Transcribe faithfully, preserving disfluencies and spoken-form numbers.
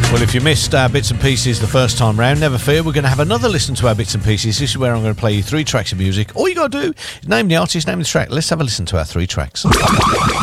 Well, if you missed our bits and pieces the first time round, never fear, we're going to have another listen to our bits and pieces. This is where I'm going to play you three tracks of music. All you got to do is name the artist, name the track. Let's have a listen to our three tracks.